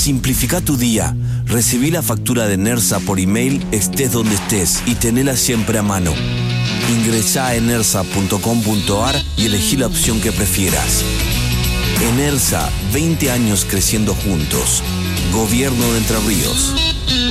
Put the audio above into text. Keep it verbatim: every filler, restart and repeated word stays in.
Simplifica tu día. Recibí la factura de Nersa por email, estés donde estés, y tenela siempre a mano. Ingresá a enersa punto com punto ar y elegí la opción que prefieras. Enersa, veinte años creciendo juntos. Gobierno de Entre Ríos.